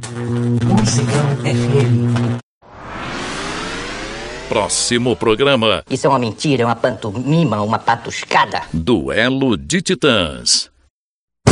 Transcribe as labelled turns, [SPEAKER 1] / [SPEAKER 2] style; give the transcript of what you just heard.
[SPEAKER 1] Musicão FM.
[SPEAKER 2] Próximo programa.
[SPEAKER 1] Isso é uma mentira, é uma pantomima, uma patuscada.
[SPEAKER 2] Duelo de Titãs.